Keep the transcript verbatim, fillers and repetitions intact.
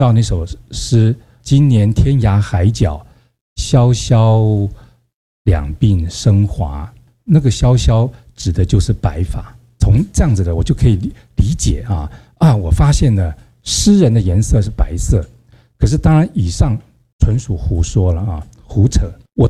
到那首诗“今年天涯海角，萧萧两鬓生华”，那个萧萧指的就是白发。从这样子的，我就可以理解啊啊！我发现了诗人的颜色是白色，可是当然以上纯属胡说了啊，胡扯。